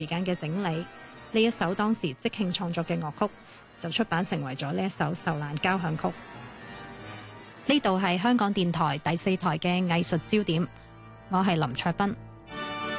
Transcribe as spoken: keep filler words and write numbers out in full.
時間嘅整理，呢一首當時即興創作嘅樂曲就出版成為咗呢一首受難交響曲。呢度係香港電台第四台嘅藝術焦點，我係林卓斌。